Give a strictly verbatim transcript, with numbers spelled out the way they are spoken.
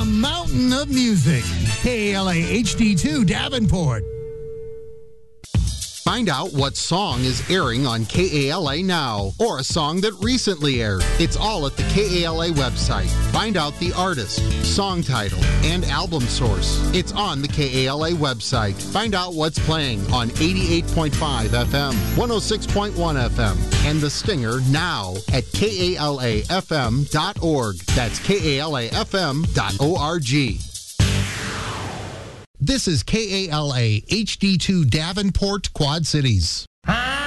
mountain of music. K A L A H D two Davenport. Find out what song is airing on K A L A now, or a song that recently aired. It's all at the K A L A website. Find out the artist, song title, and album source. It's on the K A L A website. Find out what's playing on eighty-eight point five F M, one oh six point one F M, and The Stinger now at K A L A F M dot org. That's K A L A F M dot org. This is K A L A H D two Davenport, Quad Cities.